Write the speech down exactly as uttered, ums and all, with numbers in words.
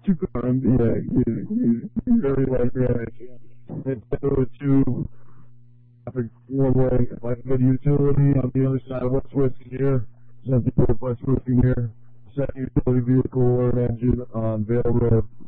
two car, yeah, you, you, you really like that. It's with two traffic one way, like good utility on the other side of West Wiskineer, Central West Wiskineer, second utility vehicle or an engine on Vale Road.